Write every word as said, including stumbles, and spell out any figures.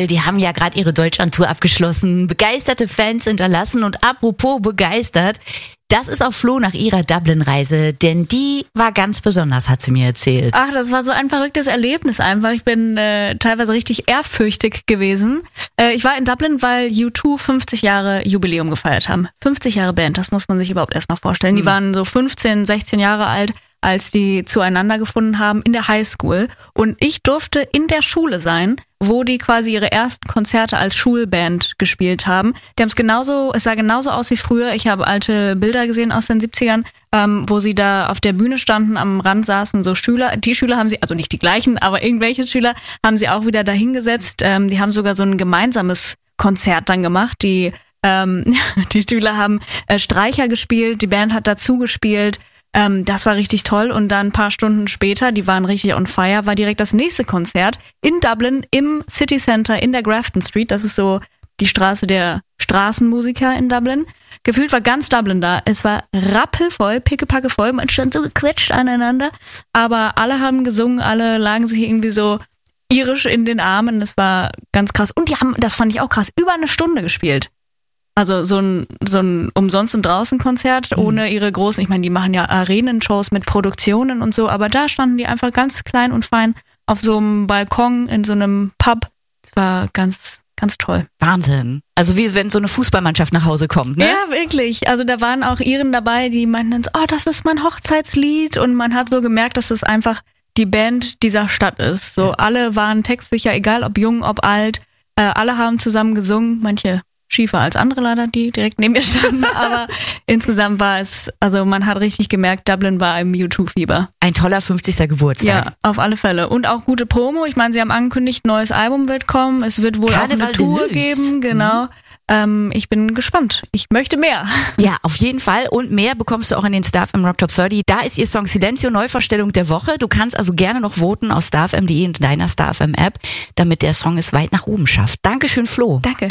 School, die haben ja gerade ihre Deutschlandtour abgeschlossen, begeisterte Fans hinterlassen und apropos begeistert, das ist auch Flo nach ihrer Dublin-Reise, denn die war ganz besonders, hat sie mir erzählt. Ach, das war so ein verrücktes Erlebnis einfach. Ich bin äh, teilweise richtig ehrfürchtig gewesen. Äh, ich war in Dublin, weil U zwei fünfzig Jahre Jubiläum gefeiert haben. fünfzig Jahre Band, das muss man sich überhaupt erstmal vorstellen. Mhm. Die waren so fünfzehn, sechzehn Jahre alt, als die zueinander gefunden haben in der Highschool. Und ich durfte in der Schule sein, wo die quasi ihre ersten Konzerte als Schulband gespielt haben. Die haben es genauso, es sah genauso aus wie früher. Ich habe alte Bilder gesehen aus den siebzigern, ähm, wo sie da auf der Bühne standen, am Rand saßen so Schüler. Die Schüler haben sie, also nicht die gleichen, aber irgendwelche Schüler haben sie auch wieder dahingesetzt. Ähm, die haben sogar so ein gemeinsames Konzert dann gemacht. Die, ähm, die Schüler haben äh, Streicher gespielt, die Band hat dazu gespielt. Ähm, das war richtig toll und dann ein paar Stunden später, die waren richtig on fire, war direkt das nächste Konzert in Dublin im City Center in der Grafton Street. Das ist so die Straße der Straßenmusiker in Dublin. Gefühlt war ganz Dublin da. Es war rappelvoll, pickepacke voll. Man stand so gequetscht aneinander, aber alle haben gesungen, alle lagen sich irgendwie so irisch in den Armen. Das war ganz krass. Und die haben, das fand ich auch krass, über eine Stunde gespielt. Also so ein so ein umsonst und draußen Konzert ohne ihre großen, ich meine, die machen ja Arenenshows mit Produktionen und so, aber da standen die einfach ganz klein und fein auf so einem Balkon in so einem Pub. Das war ganz ganz toll. Wahnsinn. Also wie wenn so eine Fußballmannschaft nach Hause kommt, ne? Ja, wirklich. Also da waren auch Iren dabei, die meinten dann so, oh, das ist mein Hochzeitslied und man hat so gemerkt, dass es einfach die Band dieser Stadt ist. So alle waren textsicher, egal ob jung, ob alt, äh, alle haben zusammen gesungen, manche schiefer als andere leider, die direkt neben mir standen, aber insgesamt war es, also man hat richtig gemerkt, Dublin war im U zwei Fieber. Ein toller fünfzigster Geburtstag. Ja, auf alle Fälle. Und auch gute Promo. Ich meine, sie haben angekündigt, neues Album wird kommen, es wird wohl Carnival auch eine Tour Deluxe. geben, genau. Mhm. Ähm, ich bin gespannt. Ich möchte mehr. Ja, auf jeden Fall. Und mehr bekommst du auch in den Star F M Rock Top dreißig. Da ist ihr Song Silencio, Neuvorstellung der Woche. Du kannst also gerne noch voten auf starfm punkt de und deiner Star F M App, damit der Song es weit nach oben schafft. Dankeschön, Flo. Danke.